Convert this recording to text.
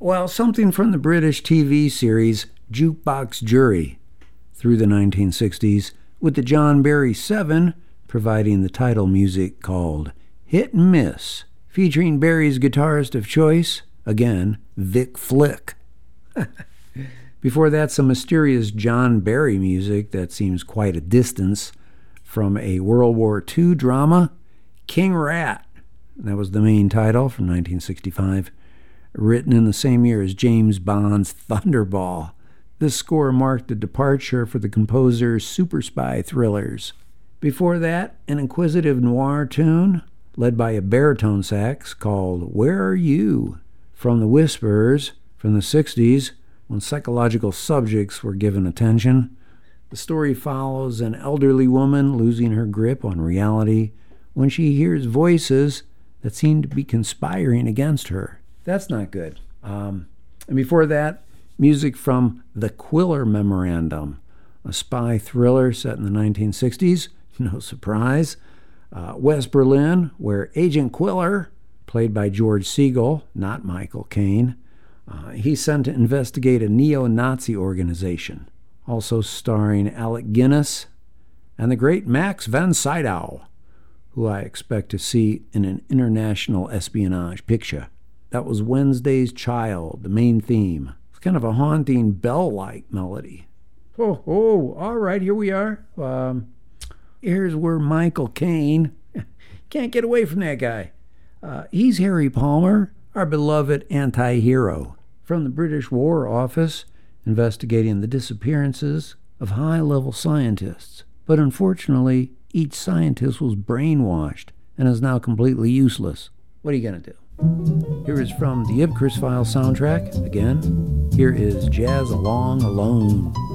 Well, something from the British TV series Jukebox Jury through the 1960s, with the John Barry 7 providing the title music called Hit and Miss, featuring Barry's guitarist of choice, again, Vic Flick. Before that, some mysterious John Barry music that seems quite a distance from a World War II drama, King Rat. That was the main title from 1965, written in the same year as James Bond's Thunderball. This score marked a departure for the composer's super spy thrillers. Before that, an inquisitive noir tune led by a baritone sax called Where Are You? From the Whispers from the 60s, when psychological subjects were given attention. The story follows an elderly woman losing her grip on reality when she hears voices that seem to be conspiring against her. That's not good. And before that, music from The Quiller Memorandum, a spy thriller set in the 1960s. No surprise. West Berlin, where Agent Quiller, played by George Segal, not Michael Caine, he's sent to investigate a neo-Nazi organization. Also starring Alec Guinness and the great Max von Sydow, who I expect to see in an international espionage picture. That was Wednesday's Child, the main theme. It's kind of a haunting bell-like melody. Oh, all right, here we are. Here's where Michael Caine can't get away from that guy. He's Harry Palmer, our beloved anti-hero from the British War Office, investigating the disappearances of high-level scientists. But unfortunately, each scientist was brainwashed and is now completely useless. What are you going to do? Here is from the Ipcris File soundtrack. Again, here is Jazz Along Alone.